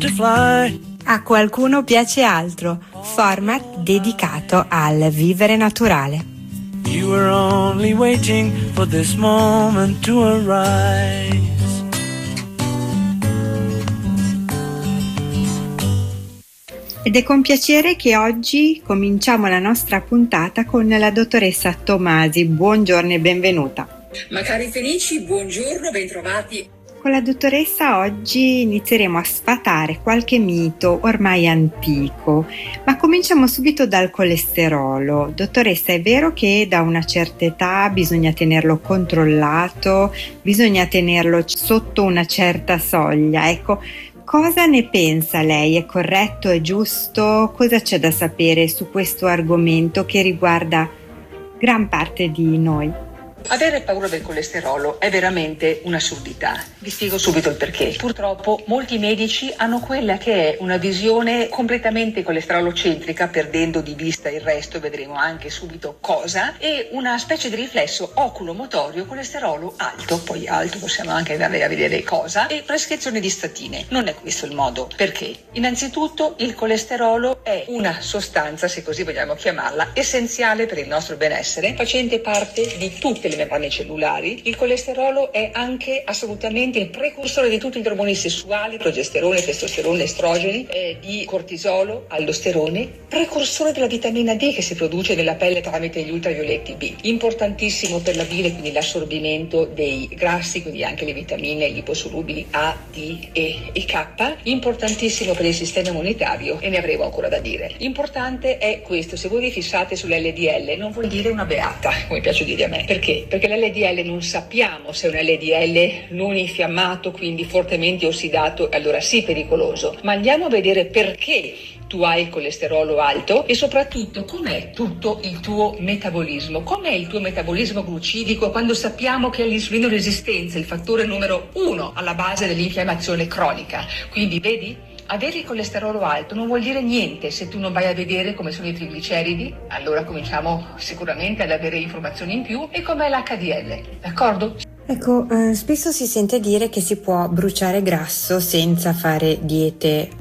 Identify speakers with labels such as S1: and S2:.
S1: A qualcuno piace altro, format dedicato al vivere naturale.
S2: You were only waiting for this moment to arise.
S1: Ed è con piacere che oggi cominciamo la nostra puntata con la dottoressa Tomasi. Buongiorno e benvenuta.
S3: Ma cari felici, buongiorno, bentrovati.
S1: Con la dottoressa oggi inizieremo a sfatare qualche mito ormai antico, ma cominciamo subito dal colesterolo. Dottoressa, è vero che da una certa età bisogna tenerlo controllato, bisogna tenerlo sotto una certa soglia? Ecco, cosa ne pensa lei? È corretto? È giusto? Cosa c'è da sapere su questo argomento che riguarda gran parte di noi?
S3: Avere paura del colesterolo è veramente un'assurdità. Vi spiego subito il perché. Purtroppo molti medici hanno quella che è una visione completamente colesterolocentrica, perdendo di vista il resto, vedremo anche subito cosa, e una specie di riflesso oculomotorio colesterolo alto, poi alto possiamo anche andare a vedere cosa, e prescrizione di statine. Non è questo il modo. Perché? Innanzitutto il colesterolo è una sostanza, se così vogliamo chiamarla, essenziale per il nostro benessere, facente parte di tutte le membrane cellulari. Il colesterolo è anche assolutamente il precursore di tutti gli ormoni sessuali, progesterone, testosterone, estrogeni, di cortisolo, aldosterone, precursore della vitamina D che si produce nella pelle tramite gli ultravioletti B, importantissimo per la bile, quindi l'assorbimento dei grassi, quindi anche le vitamine liposolubili A, D, E e K, importantissimo per il sistema immunitario, e ne avremo ancora da dire. Importante è questo: se voi vi fissate sull'LDL non vuol dire una beata, come piace dire a me. Perché? Perché l'LDL non sappiamo se è un LDL non infiammato, quindi fortemente ossidato, allora sì pericoloso, ma andiamo a vedere perché tu hai il colesterolo alto e soprattutto com'è tutto il tuo metabolismo, com'è il tuo metabolismo glucidico quando sappiamo che l'insulino resistenza è il fattore numero 1 alla base dell'infiammazione cronica. Quindi vedi? Avere il colesterolo alto non vuol dire niente se tu non vai a vedere come sono i trigliceridi, allora cominciamo sicuramente ad avere informazioni in più, e com'è l'HDL, d'accordo?
S1: Ecco, spesso si sente dire che si può bruciare grasso senza fare diete